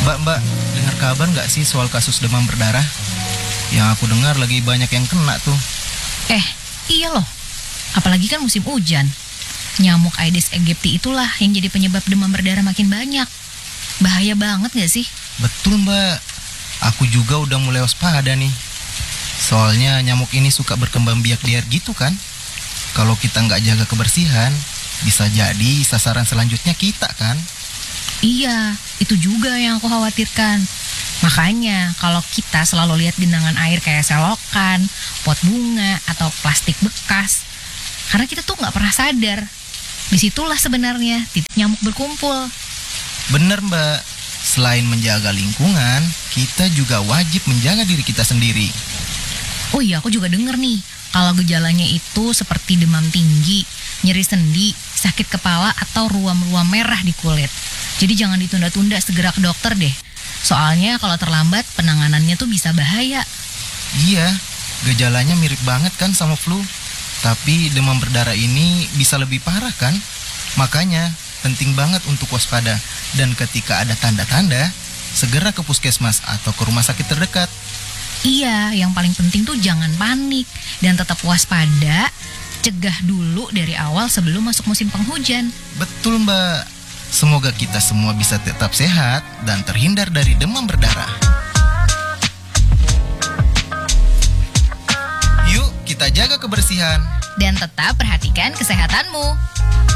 Mbak, dengar kabar nggak sih soal kasus demam berdarah? Yang aku dengar lagi banyak yang kena tuh. Eh, iya loh. Apalagi kan musim hujan. Nyamuk Aedes aegypti itulah yang jadi penyebab demam berdarah makin banyak. Bahaya banget gak sih? Betul Mbak, aku juga udah mulai waspada nih. Soalnya nyamuk ini suka berkembang biak liar gitu kan. Kalau kita nggak jaga kebersihan, bisa jadi sasaran selanjutnya kita kan. Iya, itu juga yang aku khawatirkan. Makanya kalau kita selalu lihat genangan air kayak selokan, pot bunga, atau plastik bekas, karena kita tuh nggak pernah sadar. Disitulah sebenarnya titik nyamuk berkumpul. Bener Mbak, selain menjaga lingkungan, kita juga wajib menjaga diri kita sendiri. Oh iya, aku juga denger nih, kalau gejalanya itu seperti demam tinggi, nyeri sendi, sakit kepala, atau ruam-ruam merah di kulit. Jadi jangan ditunda-tunda, segera ke dokter deh. Soalnya kalau terlambat, penanganannya tuh bisa bahaya. Iya, gejalanya mirip banget kan sama flu. Tapi demam berdarah ini bisa lebih parah kan? Makanya penting banget untuk waspada. Dan ketika ada tanda-tanda, segera ke puskesmas atau ke rumah sakit terdekat. Iya, yang paling penting tuh jangan panik dan tetap waspada. Cegah dulu dari awal sebelum masuk musim penghujan. Betul Mbak. Semoga kita semua bisa tetap sehat dan terhindar dari demam berdarah. Yuk kita jaga kebersihan. Dan tetap perhatikan kesehatanmu.